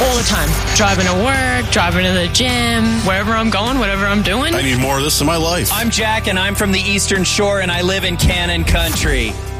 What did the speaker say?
all the time. Driving to work, driving to the gym, wherever I'm going, whatever I'm doing. I need more of this in my life. I'm Jack, and I'm from the Eastern Shore, and I live in Cannon Country.